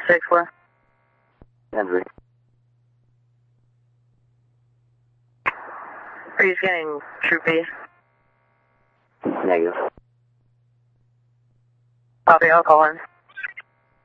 6-4. Henry. Are you scanning Troop B? Negative. Copy, I'll call in.